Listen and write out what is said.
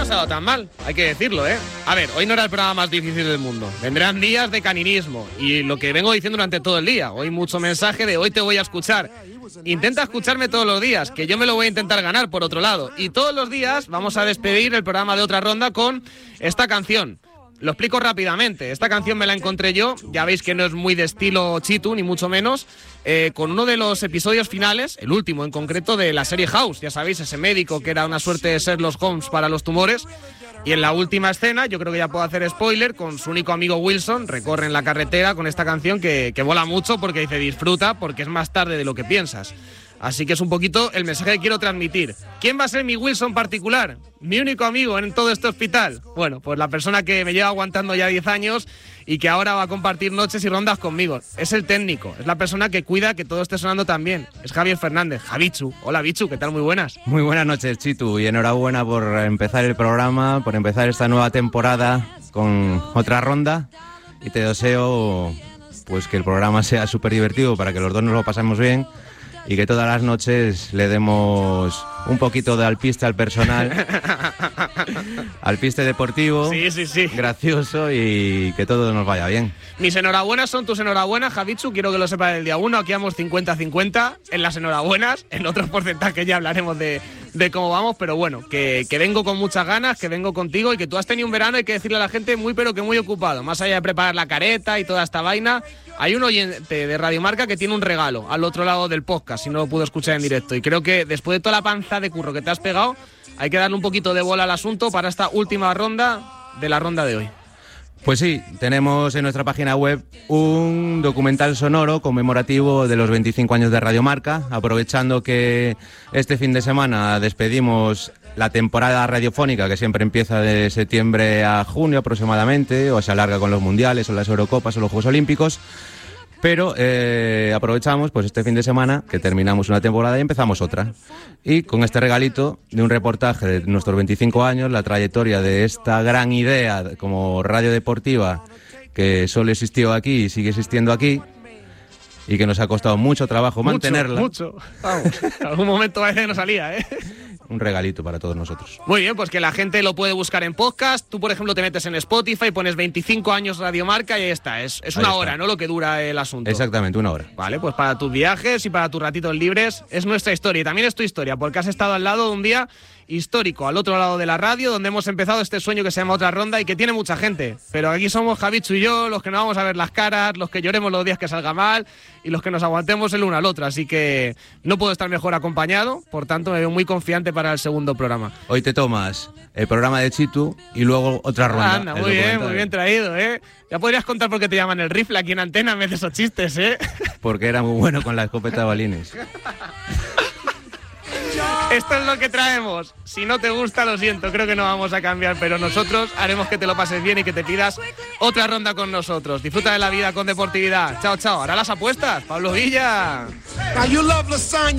pasado tan mal, hay que decirlo, ¿eh? A ver, hoy no era el programa más difícil del mundo. Vendrán días de caninismo y lo que vengo diciendo durante todo el día. Hoy mucho mensaje de hoy te voy a escuchar. Intenta escucharme todos los días, que yo me lo voy a intentar ganar por otro lado. Y todos los días vamos a despedir el programa de Otra Ronda con esta canción. Lo explico rápidamente. Esta canción me la encontré yo, ya veis que no es muy de estilo Chitu, ni mucho menos, con uno de los episodios finales, el último en concreto, de la serie House. Ya sabéis, ese médico que era una suerte de Sherlock Holmes para los tumores. Y en la última escena, yo creo que ya puedo hacer spoiler, con su único amigo Wilson, recorren la carretera con esta canción que mola mucho porque dice disfruta porque es más tarde de lo que piensas. Así que es un poquito el mensaje que quiero transmitir. ¿Quién va a ser mi Wilson particular? Mi único amigo en todo este hospital. Bueno, pues la persona que me lleva aguantando ya 10 años y que ahora va a compartir noches y rondas conmigo. Es el técnico, es la persona que cuida que todo esté sonando tan bien. Es Javier Fernández, Javichu. Hola, Bichu, ¿qué tal? Muy buenas. Muy buenas noches, Chitu, y enhorabuena por empezar el programa, por empezar esta nueva temporada con Otra Ronda. Y te deseo pues que el programa sea súper divertido para que los dos nos lo pasemos bien. Y que todas las noches le demos un poquito de alpiste al personal, alpiste deportivo, sí. gracioso y que todo nos vaya bien. Mis enhorabuenas son tus enhorabuenas, Javichu, quiero que lo sepas del día 1, aquí vamos 50-50 en las enhorabuenas, en otros porcentajes ya hablaremos de cómo vamos, pero bueno, que vengo con muchas ganas, que vengo contigo y que tú has tenido un verano, hay que decirle a la gente, muy pero que muy ocupado, más allá de preparar la careta y toda esta vaina. Hay un oyente de Radio Marca que tiene un regalo al otro lado del podcast, si no lo pudo escuchar en directo. Y creo que después de toda la panza de curro que te has pegado, hay que darle un poquito de bola al asunto para esta última ronda de la ronda de hoy. Pues sí, tenemos en nuestra página web un documental sonoro conmemorativo de los 25 años de Radio Marca, aprovechando que este fin de semana despedimos la temporada radiofónica, que siempre empieza de septiembre a junio aproximadamente, o se alarga con los mundiales, o las Eurocopas, o los Juegos Olímpicos. Pero aprovechamos pues este fin de semana que terminamos una temporada y empezamos otra. Y con este regalito de un reportaje de nuestros 25 años, la trayectoria de esta gran idea como radio deportiva que solo existió aquí y sigue existiendo aquí y que nos ha costado mucho trabajo mantenerla. Mucho. Vamos, en algún momento parece que no salía, ¿eh? Un regalito para todos nosotros. Muy bien, pues que la gente lo puede buscar en podcast. Tú, por ejemplo, te metes en Spotify, pones 25 años Radio Marca y ahí está. Es una hora, ¿no? Lo que dura el asunto. Exactamente, una hora. Vale, pues para tus viajes y para tus ratitos libres es nuestra historia. Y también es tu historia, porque has estado al lado de un día histórico, al otro lado de la radio, donde hemos empezado este sueño que se llama Otra Ronda y que tiene mucha gente. Pero aquí somos Javichu y yo, los que no vamos a ver las caras, los que lloremos los días que salga mal y los que nos aguantemos el uno al otro. Así que no puedo estar mejor acompañado, por tanto me veo muy confiante para el segundo programa. Hoy te tomas el programa de Chitu y luego Otra Ronda. Anda, muy bien traído, ¿eh? Ya podrías contar por qué te llaman el rifle aquí en antena en vez de esos chistes, ¿eh? Porque era muy bueno con la escopeta de balines. Esto es lo que traemos. Si no te gusta, lo siento, creo que no vamos a cambiar, pero nosotros haremos que te lo pases bien y que te pidas otra ronda con nosotros. Disfruta de la vida con deportividad. Chao, chao. Ahora las apuestas. Pablo Villa.